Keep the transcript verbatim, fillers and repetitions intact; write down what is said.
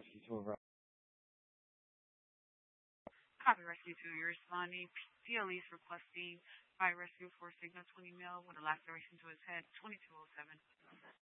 Rescue two over. Copy Rescue two. You're responding. P L E is requesting fire rescue for Signal twenty mil with a laceration to his head, twenty-two oh seven.